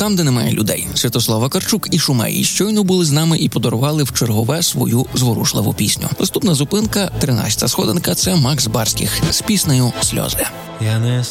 там, де немає людей. Святослав Вакарчук і Шумей щойно були з нами і подарували в чергове свою зворушливу пісню. Наступна зупинка, 13-та сходинка, це Макс Барських з піснею «Сльози». Я не